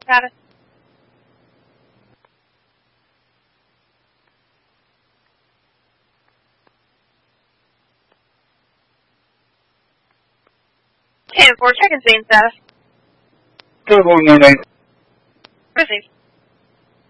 Status. Ten 4, check and scene status. Still going 1-8. Received.